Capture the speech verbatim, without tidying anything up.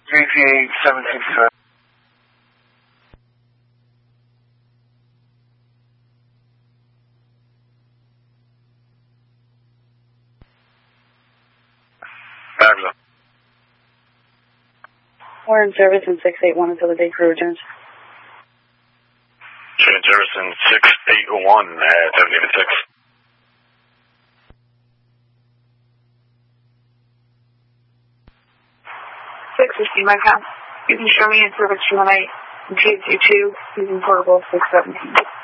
V P eight seven six seven. Fabulous. We're in service in six eight one until the day crew returns. We're in service in six eight one at seven eight six. six fifteen, my count. You can show me in service two one eight, G two two, using portable six seventeen.